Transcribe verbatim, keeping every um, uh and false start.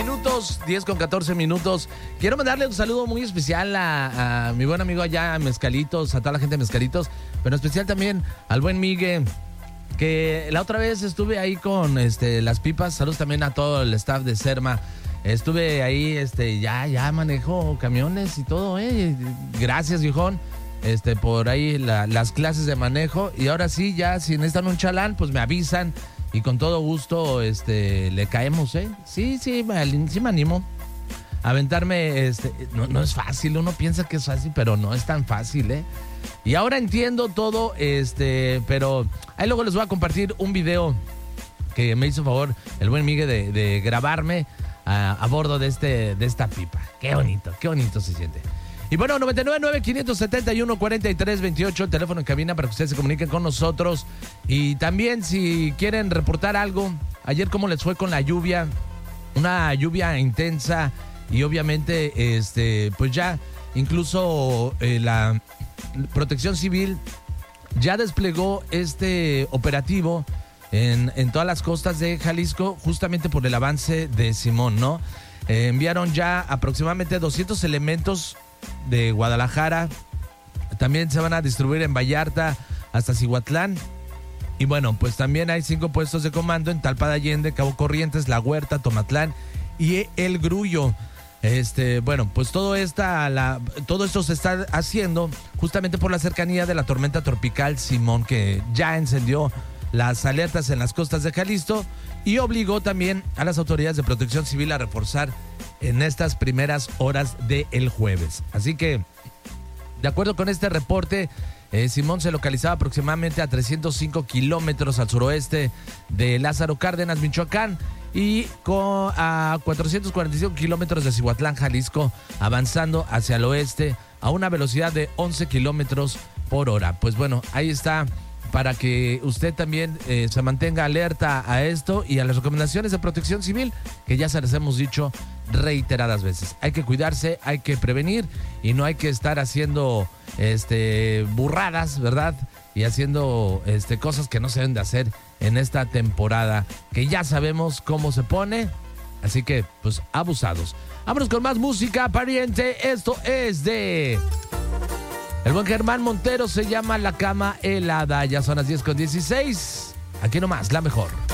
Minutos, diez con catorce minutos. Quiero mandarle un saludo muy especial a, a mi buen amigo allá, a Mezcalitos, a toda la gente de Mezcalitos, pero en especial también al buen Migue, que la otra vez estuve ahí con este, las pipas. Saludos también a todo el staff de Serma. Estuve ahí, este, ya, ya manejo camiones y todo, eh. Gracias, viejón, este, por ahí la, las clases de manejo. Y ahora sí, ya, si necesitan un chalán, pues me avisan. Y con todo gusto, este, le caemos, ¿eh? Sí, sí, me, sí me animo. Aventarme, este, no, no es fácil, uno piensa que es fácil, pero no es tan fácil, ¿eh? Y ahora entiendo todo, este, pero ahí luego les voy a compartir un video que me hizo favor el buen Miguel de, de grabarme a, a bordo de, este, de esta pipa. Qué bonito, qué bonito se siente. Y bueno, nueve nueve nueve, cinco siete uno, cuatro tres dos ocho, el teléfono en cabina para que ustedes se comuniquen con nosotros. Y también si quieren reportar algo, ayer cómo les fue con la lluvia, una lluvia intensa y obviamente, este, pues ya incluso eh, la Protección Civil ya desplegó este operativo en, en todas las costas de Jalisco justamente por el avance de Simón, ¿no? Eh, enviaron ya aproximadamente doscientos elementos de Guadalajara, también se van a distribuir en Vallarta hasta Cihuatlán, y bueno, pues también hay cinco puestos de comando en Talpa de Allende, Cabo Corrientes, La Huerta, Tomatlán y El Grullo. Este, bueno, pues todo esta, la, todo esto se está haciendo justamente por la cercanía de la tormenta tropical Simón, que ya encendió las alertas en las costas de Jalisco y obligó también a las autoridades de Protección Civil a reforzar en estas primeras horas del jueves. Así que, de acuerdo con este reporte, eh, Simón se localizaba aproximadamente a trescientos cinco kilómetros al suroeste de Lázaro Cárdenas, Michoacán, y con, a cuatrocientos cuarenta y cinco kilómetros de Cihuatlán, Jalisco, avanzando hacia el oeste a una velocidad de once kilómetros por hora. Pues bueno, ahí está, para que usted también eh, se mantenga alerta a esto y a las recomendaciones de Protección Civil, que ya se les hemos dicho reiteradas veces. Hay que cuidarse, hay que prevenir y no hay que estar haciendo este, burradas, ¿verdad? Y haciendo este, cosas que no se deben de hacer en esta temporada, que ya sabemos cómo se pone. Así que, pues, abusados. Vámonos con más música, pariente. Esto es de el buen Germán Montero, se llama La Cama Helada. Ya son las diez con dieciséis. Aquí nomás, la mejor.